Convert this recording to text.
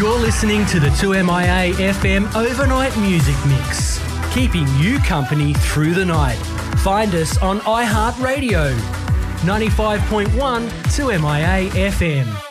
You're listening to the 2MIA FM Overnight Music Mix, keeping you company through the night. Find us on iHeartRadio, 95.1 2MIA FM.